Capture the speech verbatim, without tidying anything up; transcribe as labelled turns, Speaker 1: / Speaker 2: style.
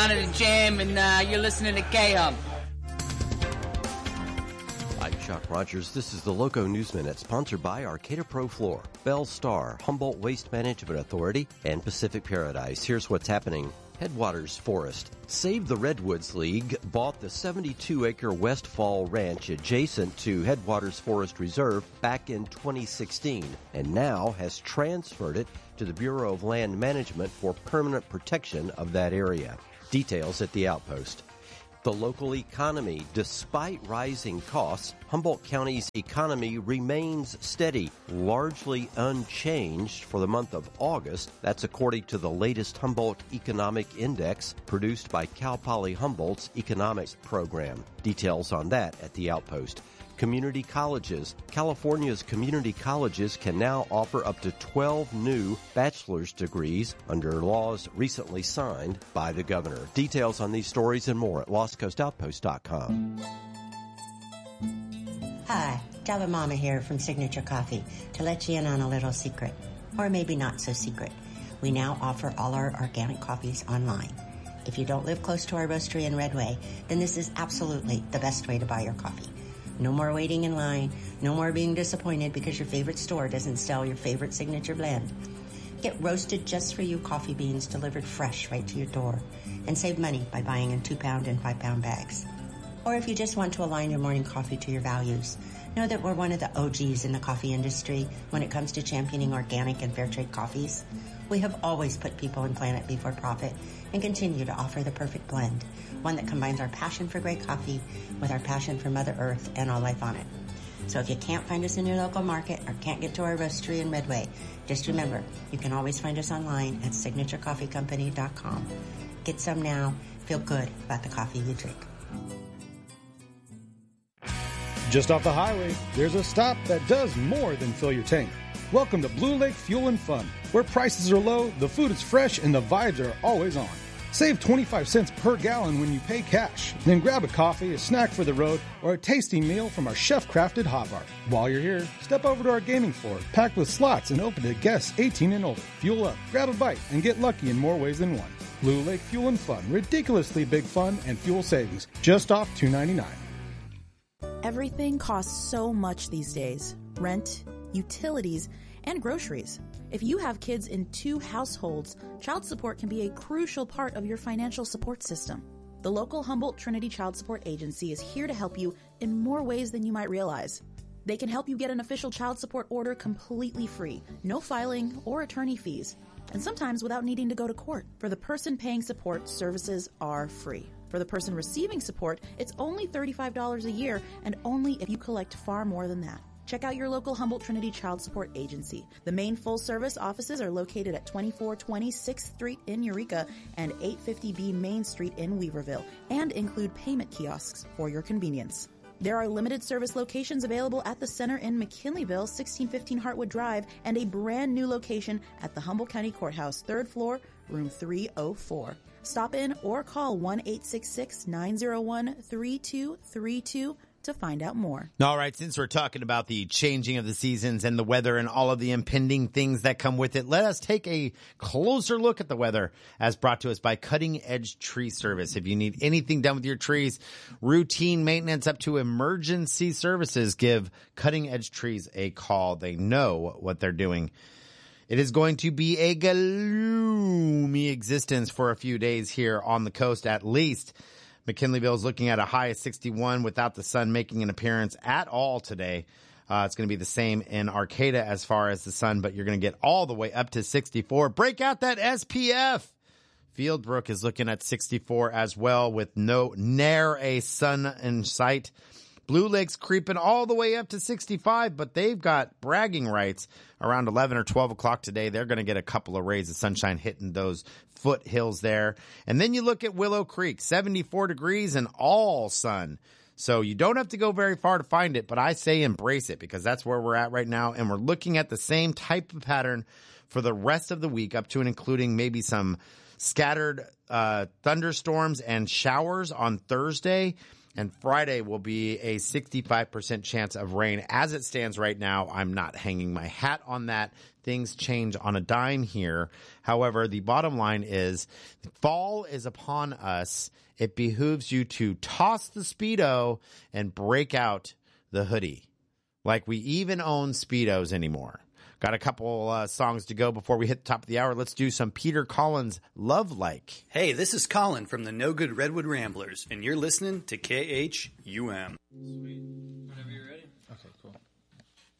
Speaker 1: down at the gym, and uh, you're listening to K-Hub.
Speaker 2: I'm Chuck Rogers. This is the Loco News Minute, sponsored by Arcata Pro Floor, Bell Star, Humboldt Waste Management Authority, and Pacific Paradise. Here's what's happening. Headwaters Forest. Save the Redwoods League bought the seventy-two acre Westfall Ranch adjacent to Headwaters Forest Reserve back in twenty sixteen and now has transferred it to the Bureau of Land Management for permanent protection of that area. Details at the Outpost. The local economy. Despite rising costs, Humboldt County's economy remains steady, largely unchanged for the month of August. That's according to the latest Humboldt Economic Index produced by Cal Poly Humboldt's economics program. Details on that at the Outpost. Community colleges. California's community colleges can now offer up to twelve new bachelor's degrees under laws recently signed by the governor. Details on these stories and more at lost coast outpost dot com.
Speaker 3: Hi, Java Mama here from Signature Coffee to let you in on a little secret, or maybe not so secret. We now offer all our organic coffees online. If you don't live close to our roastery in Redway, then this is absolutely the best way to buy your coffee. No more waiting in line. No more being disappointed because your favorite store doesn't sell your favorite signature blend. Get roasted just for you coffee beans delivered fresh right to your door. And save money by buying in two pound and five pound bags. Or if you just want to align your morning coffee to your values, know that we're one of the O Gs in the coffee industry when it comes to championing organic and fair trade coffees. We have always put people and planet before profit and continue to offer the perfect blend, one that combines our passion for great coffee with our passion for Mother Earth and all life on it. So if you can't find us in your local market or can't get to our roastery in Redway, just remember, you can always find us online at signature coffee company dot com. Get some now. Feel good about the coffee you drink.
Speaker 4: Just off the highway, there's a stop that does more than fill your tank. Welcome to Blue Lake Fuel and Fun, where prices are low, the food is fresh, and the vibes are always on. Save twenty-five cents per gallon when you pay cash. Then grab a coffee, a snack for the road, or a tasty meal from our chef-crafted hot bar. While you're here, step over to our gaming floor, packed with slots and open to guests eighteen and older. Fuel up, grab a bite, and get lucky in more ways than one. Blue Lake Fuel and Fun, ridiculously big fun and fuel savings, just off two ninety-nine.
Speaker 5: Everything costs so much these days. Rent, utilities, and groceries. If you have kids in two households, child support can be a crucial part of your financial support system. The local Humboldt Trinity Child Support Agency is here to help you in more ways than you might realize. They can help you get an official child support order completely free, no filing or attorney fees, and sometimes without needing to go to court. For the person paying support, services are free. For the person receiving support, it's only thirty-five dollars a year, and only if you collect far more than that. Check out your local Humboldt Trinity Child Support Agency. The main full-service offices are located at twenty-four twenty sixth Street in Eureka and eight fifty B Main Street in Weaverville, and include payment kiosks for your convenience. There are limited service locations available at the center in McKinleyville, sixteen fifteen Hartwood Drive, and a brand new location at the Humboldt County Courthouse, third floor, room three oh four. Stop in or call one eight six six, nine oh one, three two three two to find out more.
Speaker 6: All right, since we're talking about the changing of the seasons and the weather and all of the impending things that come with it, let us take a closer look at the weather as brought to us by Cutting Edge Tree Service. If you need anything done with your trees, routine maintenance up to emergency services, give Cutting Edge Trees a call. They know what they're doing. It is going to be a gloomy existence for a few days here on the coast at least. McKinleyville is looking at a high of sixty-one without the sun making an appearance at all today. Uh, it's going to be the same in Arcata as far as the sun, but you're going to get all the way up to sixty-four. Break out that S P F. Fieldbrook is looking at sixty-four as well with no ne'er a sun in sight. Blue Lake's creeping all the way up to sixty-five, but they've got bragging rights around eleven or twelve o'clock today. They're going to get a couple of rays of sunshine hitting those foothills there. And then you look at Willow Creek, seventy-four degrees and all sun. So you don't have to go very far to find it, but I say embrace it because that's where we're at right now. And we're looking at the same type of pattern for the rest of the week, up to and including maybe some scattered uh, thunderstorms and showers on Thursday. And Friday will be a sixty-five percent chance of rain. As it stands right now, I'm not hanging my hat on that. things change on a dime here. However, the bottom line is fall is upon us. It behooves you to toss the Speedo and break out the hoodie. Like we even own Speedos anymore. Got a couple uh, songs to go before we hit the top of the hour. Let's do some Peter Collins, Love Like.
Speaker 7: Hey, this is Colin from the No Good Redwood Ramblers, and you're listening to K H U M. Sweet.